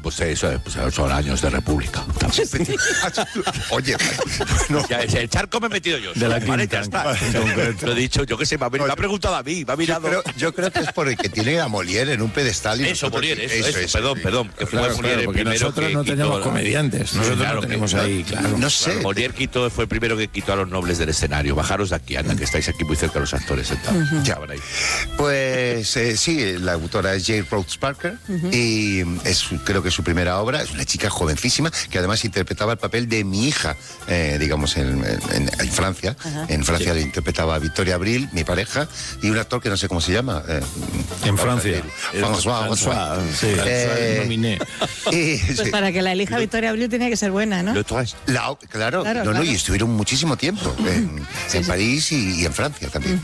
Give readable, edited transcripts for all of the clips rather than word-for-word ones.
pues eso, pues son años de república. Oye, no. Ya, el charco me he metido yo. De la Vale, quinta, ya está. en concreto. Lo he dicho, yo qué sé, me ha preguntado a mí, me ha mirado. Yo creo que es porque tiene a Molière en un pedestal. Y Eso, nosotros- Molière, eso, perdón, que fue Claro, Molière claro, el porque primero nosotros que no quitó tenemos la- comediantes. Nosotros claro no que tenemos no. ahí, claro. No sé. Molière fue el primero que quitó a los nobles del escenario. Bajaros de aquí, anda, que estáis aquí muy cerca de los actores sentados. Ya van ahí. Pues sí, la autora es Jane Rhodes Parker y creo que es su primera obra. Es una chica jovencísima que además interpretaba el papel de mi hija, digamos, en Francia. En Francia le interpretaba a Victoria Abril, mi pareja, y un actor que no sé cómo se llama. En Francia. François. Sí, Eh, nominé. Pues para que la elija Victoria Abril tiene que ser buena, ¿no? Claro, Claro. y estuvieron muchísimo tiempo en París y en Francia también.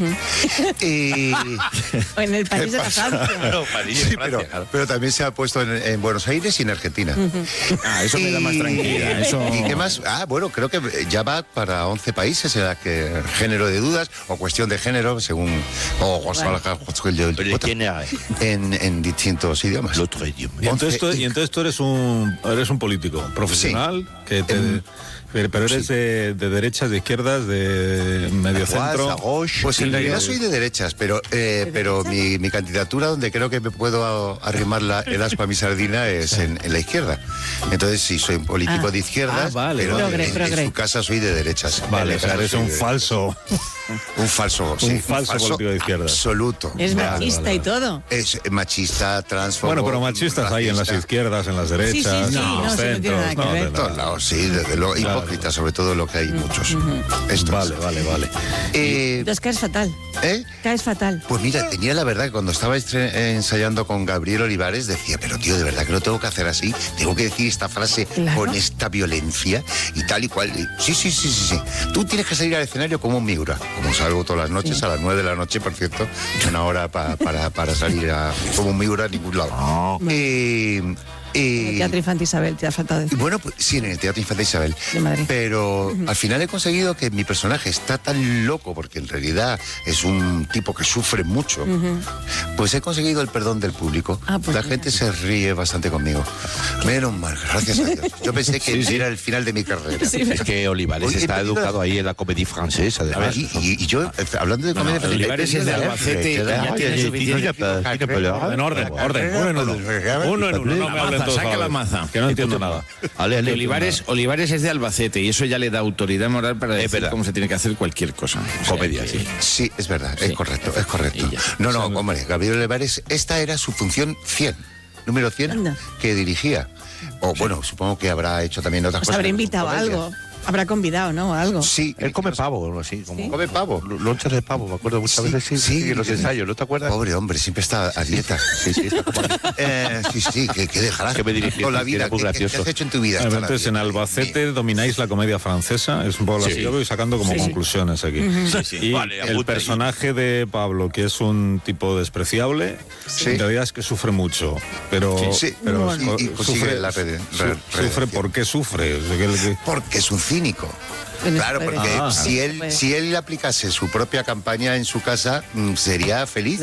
O en el país de la Francia. Claro, París, Sí, Francia, claro. pero también se ha puesto en Buenos Aires y en Argentina. Eso me da más tranquilidad. Eso... ¿Y qué más? Bueno, creo que ya va para 11 países en la que género de dudas o cuestión de género, según Pero ¿quién era? en distintos idiomas. L'autre idioma. Y entonces tú eres un político profesional que te... Pero eres de derechas, de izquierdas, de medio centro. Pues en realidad soy de derechas, pero mi candidatura donde creo que me puedo arrimar el aspa a mi sardina es en la izquierda. Entonces sí, soy un político de izquierdas, vale, pero vale. en Progre. su casa soy de derechas. Vale, o sea, Claro, eres soy un de- falso. Un falso, sí. Un falso político de izquierda. Absoluto. Es Vale, machista vale, y todo. Es machista, transfobo. Bueno, pero machistas hay en las racista. izquierdas, en las derechas, sí, en no, los sí, no tiene nada centros. que ver. de En todos nada. lados, sí, desde luego. Claro. Hipócrita, sobre todo lo que hay muchos. Estos. Vale. Entonces caes fatal. Caes fatal. Pues mira, tenía la verdad que cuando estaba ensayando con Gabriel Olivares decía, pero tío, de verdad que lo tengo que hacer así, tengo que decir esta frase Claro. con esta violencia y tal y cual. Sí. Tú tienes que salir al escenario como un Miura, como salgo todas las noches, a las 9 de la noche, por cierto, una hora para salir como un Miura a ningún lado. El Teatro Infante Isabel, te ha faltado decir. Bueno, pues sí, en el Teatro Infante Isabel. De Madrid. Pero al final he conseguido que mi personaje está tan loco, porque en realidad es un tipo que sufre mucho, pues he conseguido el perdón del público. Pues La mira. gente se ríe bastante conmigo. Menos mal, gracias a Dios. Yo pensé que era el final de mi carrera. Es que Olivares Oye, está he pedido- educado ahí en la comédie francesa, además. Y yo, hablando de comedia... Olivares es de Albacete, ya tiene suficiente. En orden. Uno en uno. No me hablen todos a Saca la la vez, maza. que no entiendo nada. Olivares es de Albacete y eso ya le da autoridad moral para decir verdad. cómo se tiene que hacer cualquier cosa. O sea, Comedia, que- sí. Sí, es verdad, Sí. es correcto, es correcto. Y ya. No, hombre, Gabriel Olivares, esta era su función 100, número 100, Anda. que dirigía. O bueno, supongo que habrá hecho también otras Os cosas. habrá en su invitado a comedia. algo. Habrá convidado, ¿no? O algo. Sí, Él come pavo o algo así. Como come pavo. Lonchas de pavo, me acuerdo muchas veces. Sí, en los ensayos, ¿no te acuerdas? Pobre hombre, siempre está a dieta. Sí, está como Sí, que dejarás Que me dirigiste, toda la que vida. era muy ¿Qué gracioso. has hecho en tu vida? Toda la Entonces vida. en Albacete domináis la comedia francesa, es un poco así, yo voy sacando como conclusiones aquí. Y Vale, el apunta ahí. personaje de Pablo, que es un tipo despreciable, en realidad es que sufre mucho, pero, Sí, pero bueno, y consigue la sufre, redención. ¿por qué sufre? O sea, que- Porque es un cínico. Bueno, Claro, puede. porque Ah. si él aplicase su propia campaña en su casa, sería feliz.